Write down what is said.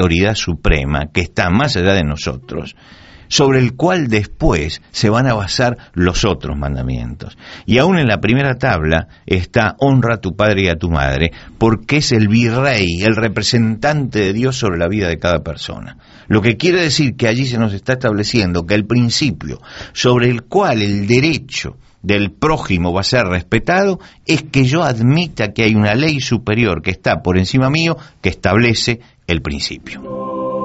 autoridad suprema que está más allá de nosotros, sobre el cual después se van a basar los otros mandamientos. Y aún en la primera tabla está honra a tu padre y a tu madre, porque es el virrey, el representante de Dios sobre la vida de cada persona. Lo que quiere decir que allí se nos está estableciendo que el principio sobre el cual el derecho del prójimo va a ser respetado es que yo admita que hay una ley superior que está por encima mío que establece el principio.